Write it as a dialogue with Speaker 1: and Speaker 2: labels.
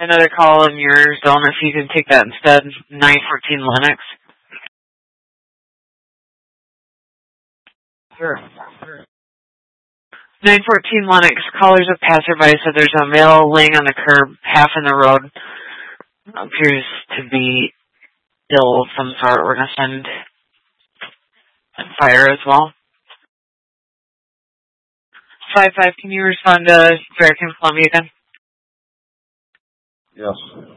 Speaker 1: another call in your zone if you can take that instead. 914 Lennox. Sure. 914 Lennox. Callers of passerby said there's a male laying on the curb, half in the road. Appears to be ill of some sort. We're going to send fire as well. 5-5, can you respond to American Columbia again?
Speaker 2: Yes.